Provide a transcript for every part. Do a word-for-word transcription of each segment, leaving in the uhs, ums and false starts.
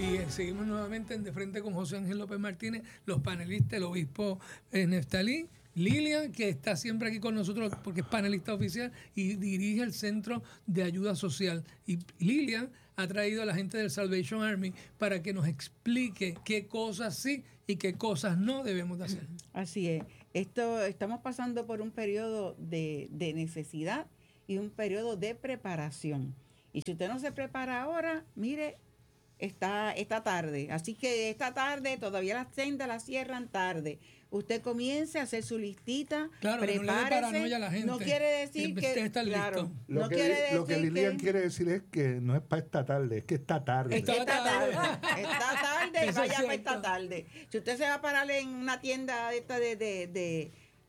Y eh, seguimos nuevamente en De Frente con José Ángel López Martínez, los panelistas, el obispo eh, Neftalí, Lilian, que está siempre aquí con nosotros porque es panelista oficial y dirige el Centro de Ayuda Social. Y Lilian ha traído a la gente del Salvation Army para que nos explique qué cosas sí y qué cosas no debemos de hacer. Así es. Esto, estamos pasando por un periodo de, de necesidad y un periodo de preparación. Y si usted no se prepara ahora, mire, está, está tarde. Así que esta tarde, todavía las sendas las cierran tarde. Usted comience a hacer su listita, claro, prepárese. No le dé paranoia a la gente. No quiere decir que, claro, lo no que, quiere decir lo que Lilian que, quiere decir es que no es para esta tarde, es que está tarde. Es que está tarde, está tarde y Eso vaya es para esta tarde. Si usted se va a parar en una tienda esta de, de, de,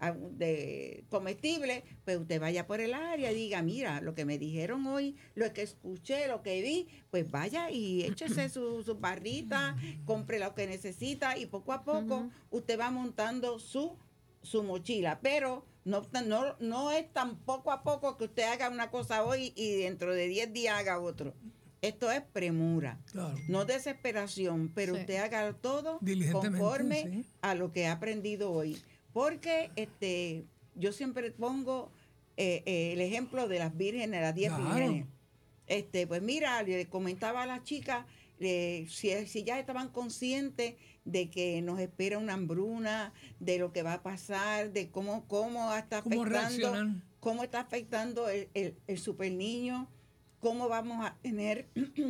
de comestibles, pues usted vaya por el área y diga, mira, lo que me dijeron hoy, lo que escuché, lo que vi, pues vaya y échese su, su barrita, compre lo que necesita y poco a poco uh-huh. usted va montando su, su mochila. Pero no, no, no es tan poco a poco que usted haga una cosa hoy y dentro de diez días haga otro. Esto es premura, claro. no desesperación, pero sí. usted haga todo conforme sí. a lo que ha aprendido hoy. Porque este, yo siempre pongo eh, eh, el ejemplo de las vírgenes, las diez claro. vírgenes. Este, pues mira, le comentaba a las chicas, eh, si, si ya estaban conscientes de que nos espera una hambruna, de lo que va a pasar, de cómo, cómo está afectando, ¿Cómo, cómo está afectando el, el, el super niño, cómo vamos a tener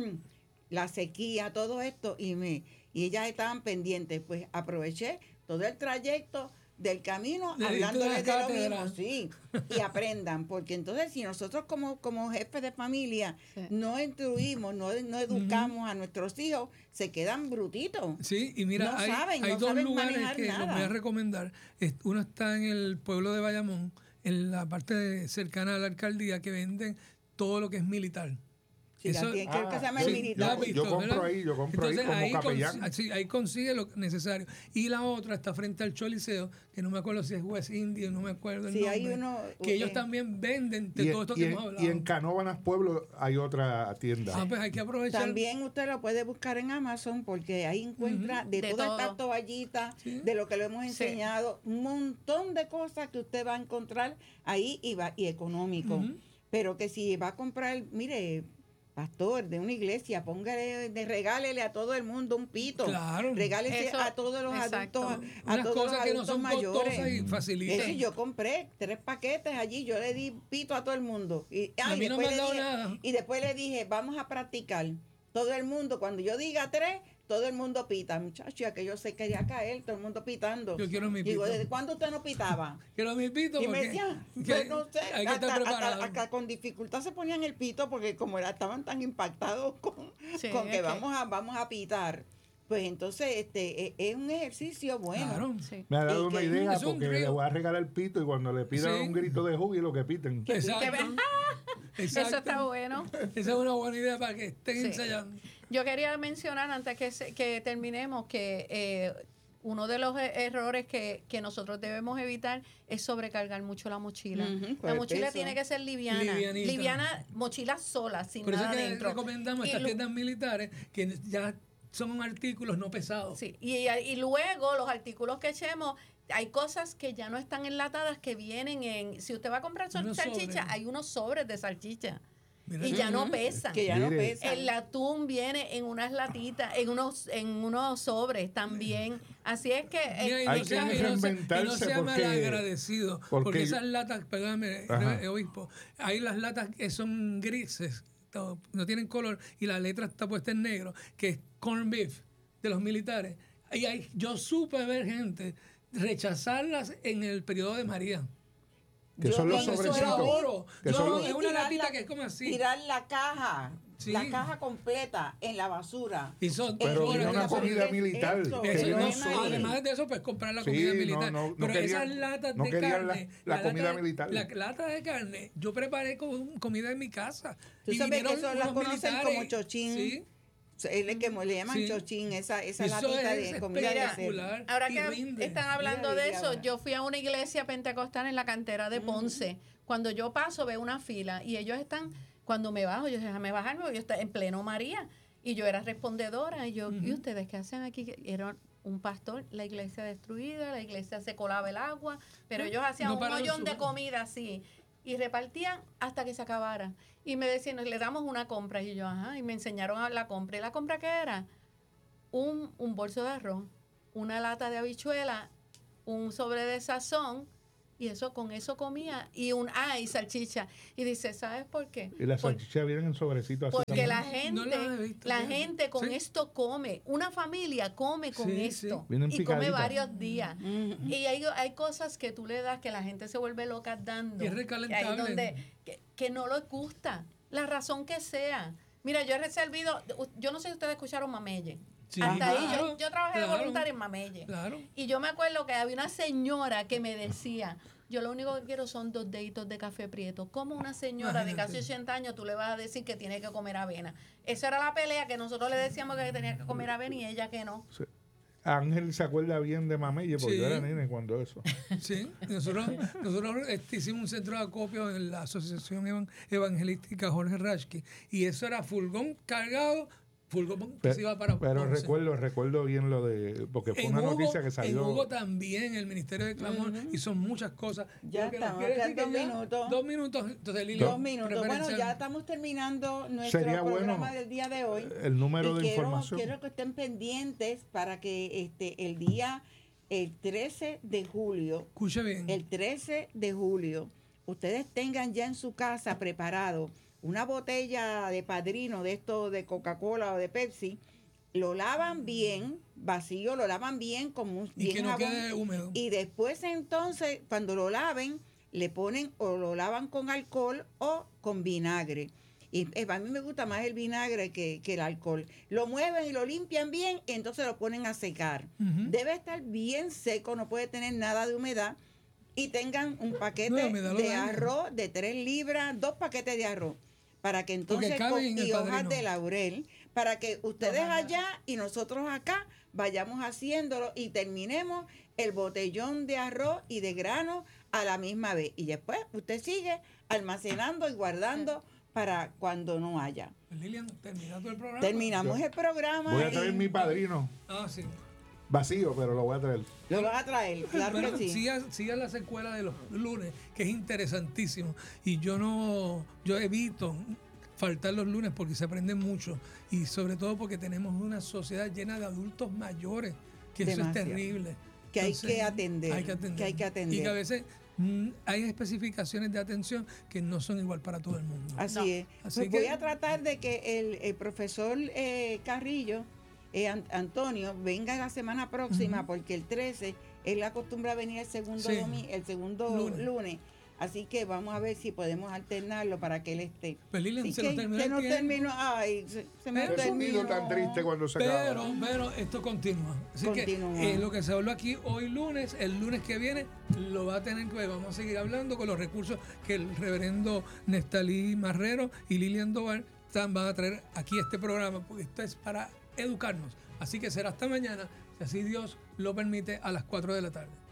la sequía, todo esto, y me y ellas estaban pendientes. Pues aproveché todo el trayecto del camino hablándoles de lo mismo, sí, y aprendan, porque entonces si nosotros como, como jefes de familia sí. no instruimos, no, no educamos uh-huh. a nuestros hijos, se quedan brutitos. Sí, y mira, no hay, saben, hay no dos saben lugares manejar que nada. los voy a recomendar. Uno está en el pueblo de Bayamón, en la parte cercana a la alcaldía, que venden todo lo que es militar. Sí, eso, aquí, creo ah, que se llama sí, el militar. Yo, yo compro ¿verdad? ahí, yo compro Entonces, ahí como ahí capellán. Cons- sí, ahí consigue lo necesario. Y la otra está frente al Choliseo, que no me acuerdo si es West Indian, no me acuerdo el sí, nombre. Hay uno, que okay. ellos también venden de y todo esto en, que hemos hablado. Y en Canóvanas Pueblo hay otra tienda. Ah, pues hay que aprovechar. También usted lo puede buscar en Amazon porque ahí encuentra uh-huh. de, de todas estas toallitas, ¿sí? de lo que le hemos enseñado, sí. un montón de cosas que usted va a encontrar ahí y, va, y económico. Uh-huh. Pero que si va a comprar, mire, pastor de una iglesia, póngale, de, regálele a todo el mundo un pito. Claro. Regálese Eso, a todos los exacto. adultos, a Unas todos cosas los que adultos no son mayores. Y facilitan. Eso yo compré tres paquetes allí, yo le di pito a todo el mundo. Y, a ay, mí no me han dado dije, nada. Y después le dije, vamos a practicar. Todo el mundo, cuando yo diga tres, todo el mundo pita. Muchacho, que yo se quería caer, todo el mundo pitando. Yo quiero mi pito. Digo, ¿desde cuándo usted no pitaba? Quiero mi pito. Y me decía, pues no sé, hay que hasta, estar preparado. Hasta, hasta con dificultad se ponían el pito porque como era, estaban tan impactados con, sí, con que, que vamos a vamos a pitar. Pues entonces este es un ejercicio bueno. Claro. Sí. Me ha dado una idea porque le voy a regalar el pito y cuando le pidan sí. un grito de júbilo que piten. Que Exacto. piten. Exacto. Eso está bueno. Esa es una buena idea para que estén sí. ensayando. Yo quería mencionar antes que, se, que terminemos que eh, uno de los errores que, que nosotros debemos evitar es sobrecargar mucho la mochila. Uh-huh, la mochila tiene que ser liviana. Livianita. Liviana, mochila sola, sin Por nada eso que dentro. recomendamos y estas lo, tiendas militares que ya son artículos no pesados. Sí, y, y luego los artículos que echemos, hay cosas que ya no están enlatadas que vienen en... Si usted va a comprar unos salchicha, sobres. Hay unos sobres de salchicha. Mira, y ya no pesan. Que ya no pesan. El atún viene en unas latitas, en unos en unos sobres también. Así es que... Mira, hay que reinventarse. Y no sea malagradecido. Porque, porque esas latas, perdóname, Ajá. obispo, hay las latas que son grises, no tienen color, y la letra está puesta en negro, que es corn beef de los militares. Y hay, yo supe ver gente rechazarlas en el periodo de María. Que yo son los sobrecitos. Que yo son, es una latita la, que es como así. Tirar la caja, sí. la caja completa en la basura. Y son, pero es una comida militar. Eso, eso no no además de eso, pues comprar la comida sí, militar. No, no, no pero querían, esas latas no de carne. La, la, la comida lata, militar. La lata de carne, yo preparé con comida en mi casa. Tú y sabes que eso las conocen militares, como chochín. Sí. Es que le llaman sí. chochín, esa, esa latita es de comida de ahora que rinde. Están hablando mira, de eso, ahora. Yo fui a una iglesia pentecostal en la cantera de Ponce. Mm. Cuando yo paso veo una fila y ellos están, cuando me bajo, yo déjame bajarme, yo estoy en pleno María. Y yo era respondedora, y yo, Ujú. ¿y ustedes qué hacen aquí? Era un pastor, la iglesia destruida, la iglesia se colaba el agua, pero ellos hacían No un pararon mollón su de mano. comida así, y repartían hasta que se acabara. Y me decían, le damos una compra, y yo, ajá, y me enseñaron a la compra. ¿Y la compra qué era? Un, un bolso de arroz, una lata de habichuela, un sobre de sazón, y eso con eso comía, y un, ah, y salchicha. Y dice, ¿sabes por qué? Y las Por- salchichas vienen en sobrecitos así porque también. la No gente, las he visto, la fíjate. gente con Sí. esto come. Una familia come con Sí, esto. sí. Vienen Y come picaditas. varios días. Ujú. Y hay, hay cosas que tú le das que la gente se vuelve loca dando. Y es recalentable. Ahí donde, que, que no les gusta. La razón que sea. Mira, yo he reservido, yo no sé si ustedes escucharon Mamelle. Sí, Hasta ahí, claro, yo, yo trabajé de claro, voluntaria en Mamelle. Claro. Y yo me acuerdo que había una señora que me decía, yo lo único que quiero son dos deditos de café prieto. ¿Cómo una señora de Imagínate. casi ochenta años tú le vas a decir que tiene que comer avena? Esa era la pelea, que nosotros le decíamos que tenía que comer avena y ella que no. Sí. Ángel se acuerda bien de Mamelle porque Sí. yo era nene cuando eso. Sí, nosotros, nosotros este, hicimos un centro de acopio en la Asociación Evan- Evangelística Jorge Rashke, y eso era furgón cargado, furgón que Pero, se iba para pero Ponce. recuerdo, recuerdo bien lo de, porque fue En una Hugo, noticia que en salió. Hugo también, el Ministerio de Clamor hizo muchas cosas. Ya Lo que nos estamos, quiere quedan decir que dos ya- minutos. Dos minutos. Entonces, Lili, Dos minutos. Bueno, preferencial. ya estamos terminando nuestro Sería programa bueno del día de hoy. el número Y de quiero, información. quiero que estén pendientes para que este el día, el trece de julio, Escuche bien. el trece de julio, ustedes tengan ya en su casa preparado una botella de Padrino, de esto de Coca-Cola o de Pepsi, lo lavan bien, vacío, lo lavan bien con un y bien que no jabón, quede húmedo. y después entonces, cuando lo laven, le ponen o lo lavan con alcohol o con vinagre. Y eh, a mí me gusta más el vinagre que, que el alcohol. Lo mueven y lo limpian bien y entonces lo ponen a secar. Ujú. Debe estar bien seco, no puede tener nada de humedad. Y tengan un paquete No, la humedad lo de daña. arroz de tres libras, dos paquetes de arroz, para que entonces cabe con- en el y hojas Padrino. de laurel, para que ustedes Ojalá. allá y nosotros acá vayamos haciéndolo y terminemos el botellón de arroz y de grano a la misma vez. Y después usted sigue almacenando y guardando para cuando no haya. Lilian, terminando el programa. Terminamos Yo el programa. Voy a traer y mi Padrino Ah, sí. vacío, pero lo voy a traer. Lo van a traer, claro Bueno, que sí. sigan, sigan la secuela de los lunes, que es interesantísimo. Y yo no, yo evito faltar los lunes porque se aprende mucho. Y sobre todo porque tenemos una sociedad llena de adultos mayores, que eso es Demasiado. terrible. Que hay que atender, Hay que atender. que hay que atender. Y que a veces mm, hay especificaciones de atención que no son igual para todo el mundo. Así No. es. Así Pues que- voy a tratar de que el, el profesor eh, Carrillo, eh, An- Antonio, venga la semana próxima, Ujú. porque el trece él acostumbra a venir el segundo Sí. domi- el segundo Lunes. lunes. Así que vamos a ver si podemos alternarlo para que él esté. Pues, Lilian, Así se que, nos terminó que el no tiempo. terminó. Ay, se, se me Pero Qué terminó. sonido tan triste cuando se Pero, acaba. pero esto continúa. Así Continúa. que eh, lo que se habló aquí hoy lunes, el lunes que viene, lo va a tener que ver. Vamos a seguir hablando con los recursos que el reverendo Nestalí Marrero y Lilian Doval están- van a traer aquí a este programa, porque esto es para educarnos. Así que será hasta mañana, si así Dios lo permite, a las cuatro de la tarde.